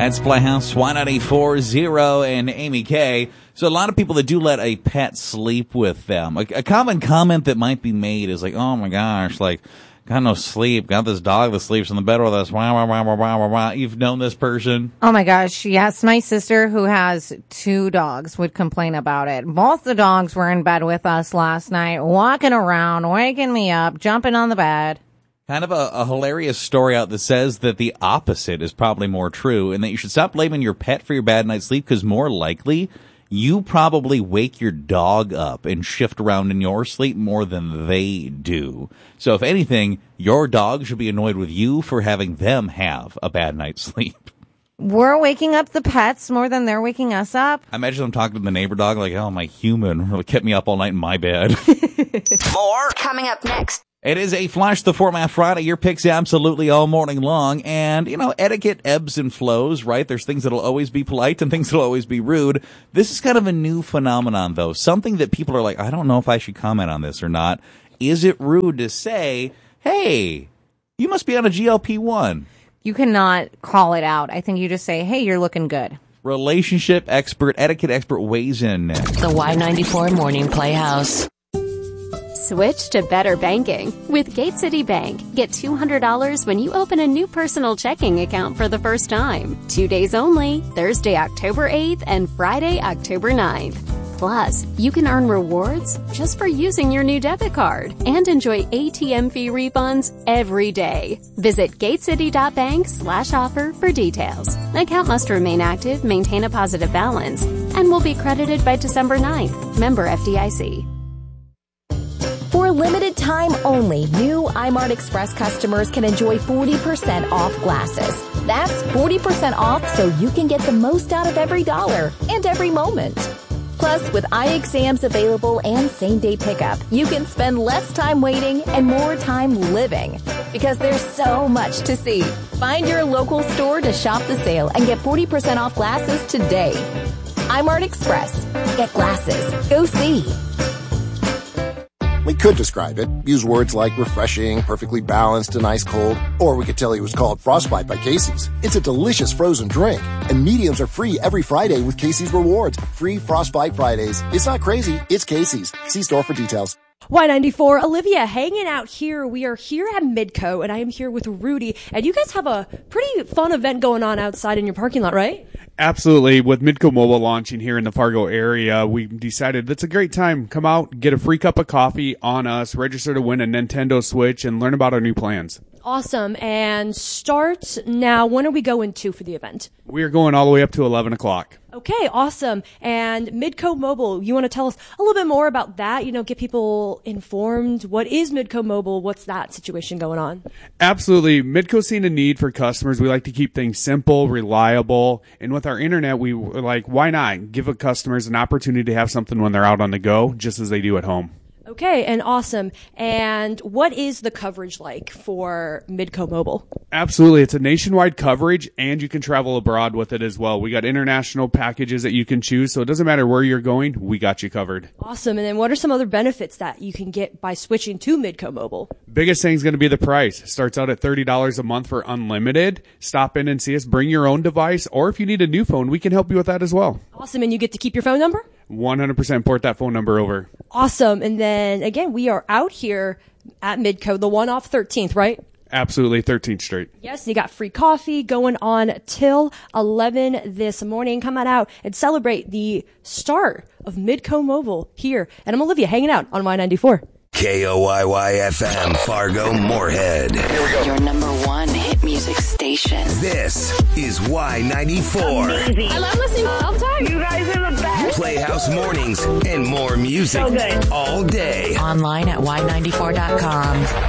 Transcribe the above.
That's Playhouse, Y94.0 and Amy K. So a lot of people that do let a pet sleep with them. A common comment that might be made is like, oh my gosh, like, got no sleep, got this dog that sleeps in the bed with us. Wah, wah, wah, wah, wah, wah, wah. You've known this person? Oh my gosh, yes. My sister, who has 2 dogs, would complain about it. Both the dogs were in bed with us last night, walking around, waking me up, jumping on the bed. Kind of a hilarious story out that says that the opposite is probably more true, and that you should stop blaming your pet for your bad night's sleep, because more likely you probably wake your dog up and shift around in your sleep more than they do. So if anything, your dog should be annoyed with you for having them have a bad night's sleep. We're waking up the pets more than they're waking us up. I imagine I'm talking to the neighbor dog like, oh, my human really kept me up all night in my bed. More coming up next. It is a Flash the Format Friday. Your picks absolutely all morning long. And, you know, etiquette ebbs and flows, right? There's things that'll always be polite and things that'll always be rude. This is kind of a new phenomenon, though. Something that people are like, I don't know if I should comment on this or not. Is it rude to say, hey, you must be on a GLP-1? You cannot call it out. I think you just say, hey, you're looking good. Relationship expert, etiquette expert weighs in next. The Y94 Morning Playhouse. Switch to better banking. With Gate City Bank, get $200 when you open a new personal checking account for the first time. 2 days only, Thursday, October 8th and Friday, October 9th. Plus, you can earn rewards just for using your new debit card and enjoy ATM fee refunds every day. Visit gatecity.bank/offer for details. Account must remain active, maintain a positive balance, and will be credited by December 9th. Member FDIC. For a limited time only, new iMart Express customers can enjoy 40% off glasses. That's 40% off so you can get the most out of every dollar and every moment. Plus, with eye exams available and same-day pickup, you can spend less time waiting and more time living. Because there's so much to see. Find your local store to shop the sale and get 40% off glasses today. iMart Express. Get glasses. Go see. We could describe it, use words like refreshing, perfectly balanced, and ice cold, or we could tell you it was called Frostbite by Casey's. It's a delicious frozen drink, and mediums are free every Friday with Casey's Rewards. Free Frostbite Fridays. It's not crazy, it's Casey's. See store for details. Y94, Olivia hanging out here. We are here at Midco, and I am here with Rudy. And you guys have a pretty fun event going on outside in your parking lot, right? Absolutely. With Midco Mobile launching here in the Fargo area, we decided that's a great time. Come out, get a free cup of coffee on us, register to win a Nintendo Switch, and learn about our new plans. Awesome. And start now. When are we going to for the event? We are going all the way up to 11 o'clock. Okay, awesome. And Midco Mobile, you want to tell us a little bit more about that? You know, get people informed. What is Midco Mobile? What's that situation going on? Absolutely. Midco's seen a need for customers. We like to keep things simple, reliable. And with our internet, we were like, why not give customers an opportunity to have something when they're out on the go, just as they do at home. Okay, and awesome. And what is the coverage like for Midco Mobile? Absolutely. It's a nationwide coverage, and you can travel abroad with it as well. We got international packages that you can choose, so it doesn't matter where you're going. We got you covered. Awesome. And then what are some other benefits that you can get by switching to Midco Mobile? Biggest thing is going to be the price. Starts out at $30 a month for unlimited. Stop in and see us. Bring your own device, or if you need a new phone, we can help you with that as well. Awesome. And you get to keep your phone number? 100% port that phone number over. Awesome. And then again, we are out here at Midco, the one off 13th, right? Absolutely, 13th Street. Yes, you got free coffee going on till 11 this morning. Come on out and celebrate the start of Midco Mobile here. And I'm Olivia hanging out on Y94. KOYY-FM, Fargo, Moorhead. Here we go. Your number one hit music station. This is Y94. Amazing. I love listening all the time. You guys are the best. Playhouse mornings and more music So good. all day. Online at Y94.com.